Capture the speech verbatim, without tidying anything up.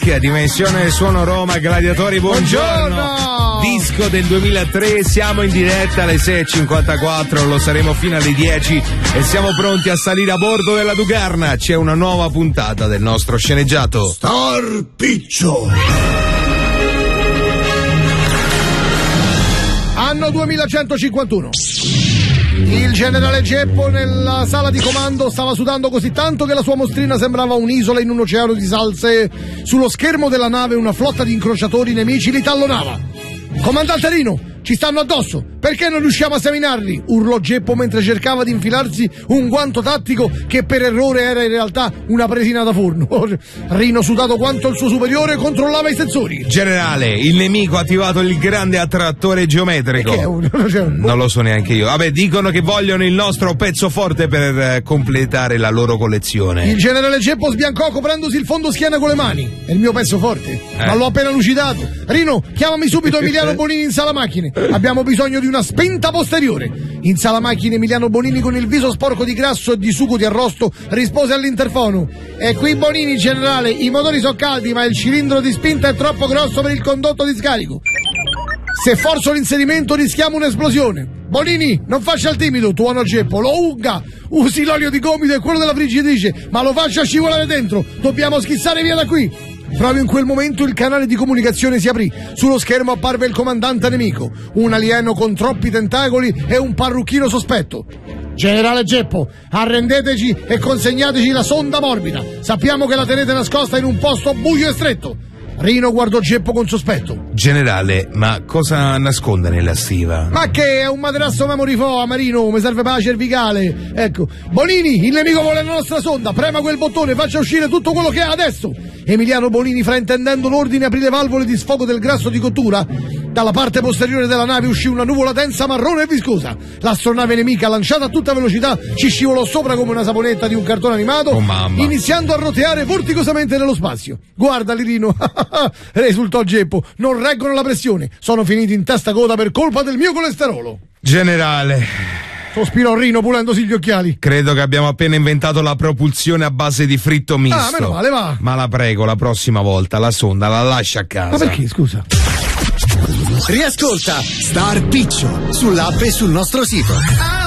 Black, Dimensione Suono Roma, Gladiatori, buongiorno. Buongiorno. Disco del duemilatré, siamo in diretta alle sei e cinquantaquattro, lo saremo fino alle dieci e siamo pronti a salire a bordo della Dugarna. C'è una nuova puntata del nostro sceneggiato Star Piccio. Anno duemilacentocinquantuno. Il generale Geppo nella sala di comando stava sudando così tanto che la sua mostrina sembrava un'isola in un oceano di salse. Sullo schermo della nave una flotta di incrociatori nemici li tallonava. Comandante Rino, ci stanno addosso, perché non riusciamo a seminarli? Urlò Geppo mentre cercava di infilarsi un guanto tattico che per errore era in realtà una presina da forno. Rino, sudato quanto il suo superiore, controllava i sensori. Generale, il nemico ha attivato il grande attrattore geometrico. Che è un... Non lo so neanche io. Vabbè, dicono che vogliono il nostro pezzo forte per eh, completare la loro collezione. Il generale Geppo sbiancò coprendosi il fondo schiena con le mani. È il mio pezzo forte, eh. ma l'ho appena lucidato. Rino, chiamami subito Emiliano Bonini in sala macchine. Abbiamo bisogno di una spinta posteriore. In sala macchine Emiliano Bonini, con il viso sporco di grasso e di sugo di arrosto, rispose all'interfono: e qui Bonini, generale, i motori sono caldi ma il cilindro di spinta è troppo grosso per il condotto di scarico. Se forzo l'inserimento rischiamo un'esplosione. Bonini, non faccia il timido, tuonò Geppo, lo unga, usi l'olio di gomito e quello della friggitrice, ma lo faccia scivolare dentro, dobbiamo schizzare via da qui. Proprio in quel momento il canale di comunicazione si aprì. Sullo schermo apparve il comandante nemico, un alieno con troppi tentacoli e un parrucchino sospetto. Generale Geppo, arrendeteci e consegnateci la sonda morbida. Sappiamo che la tenete nascosta in un posto buio e stretto. Rino guardò Geppo con sospetto. Generale, ma cosa nasconde nella stiva? Ma che è un materasso memory foam, Marino, mi serve per la cervicale. Ecco, Bonini, il nemico vuole la nostra sonda, prema quel bottone, faccia uscire tutto quello che ha adesso. Emiliano Bonini, fraintendendo l'ordine, aprì le valvole di sfogo del grasso di cottura. Dalla parte posteriore della nave uscì una nuvola densa, marrone e viscosa. L'astronave nemica, lanciata a tutta velocità, ci scivolò sopra come una saponetta di un cartone animato, oh, mamma. iniziando a roteare vorticosamente nello spazio. Guardali, Rino, risultò Geppo, non reggono la pressione, sono finiti in testa coda per colpa del mio colesterolo. Generale, sospirò Rino pulendosi gli occhiali. Credo che abbiamo appena inventato la propulsione a base di fritto misto. Ah, meno male, va. Ma la prego, la prossima volta la sonda la lascia a casa. Ma perché, scusa? Riascolta Star Piccio sull'app e sul nostro sito.